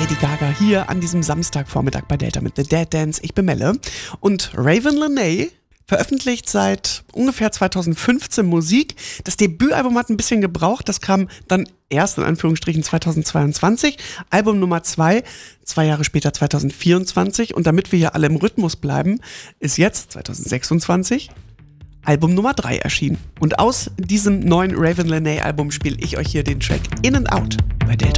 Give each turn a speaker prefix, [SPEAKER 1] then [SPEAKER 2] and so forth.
[SPEAKER 1] Lady Gaga hier an diesem Samstagvormittag bei Delta mit The Dead Dance. Ich bin Melle und Raven Lenae veröffentlicht seit ungefähr 2015 Musik. Das Debütalbum hat ein bisschen gebraucht, das kam dann erst in Anführungsstrichen 2022. Album Nummer 2 Jahre später 2024. Und damit wir hier alle im Rhythmus bleiben, ist jetzt 2026 Album Nummer 3 erschienen. Und aus diesem neuen Raven Lenae Album spiele ich euch hier den Track In and Out bei Delta.